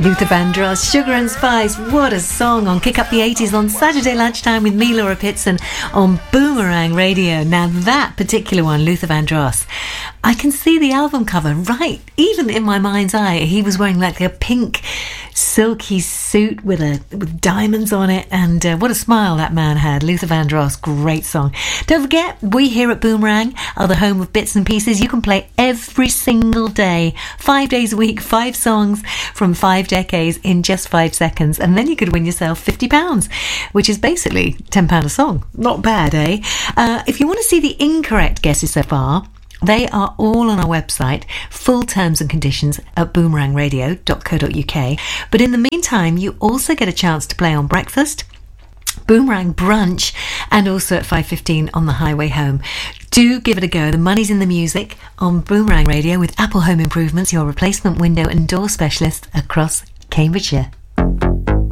Luther Vandross, Sugar and Spice, what a song on Kick Up the 80s on Saturday lunchtime with me, Laura Pitson, on Boomerang Radio. Now that particular one, Luther Vandross, I can see the album cover, right, even in my mind's eye. He was wearing like a pink silky suit with diamonds on it, and what a smile that man had. Luther Vandross, great song. Don't forget, we here at Boomerang are the home of bits and pieces you can play every single day, 5 days a week, 5 songs from 5 decades in just 5 seconds, and then you could win yourself £50, which is basically £10 a song. Not bad, eh? If you want to see the incorrect guesses so far, they are all on our website, full terms and conditions at boomerangradio.co.uk. But in the meantime, you also get a chance to play on Breakfast, Boomerang Brunch, and also at 5:15 on the highway home. Do give it a go. The money's in the music on Boomerang Radio with Apple Home Improvements, your replacement window and door specialist across Cambridgeshire.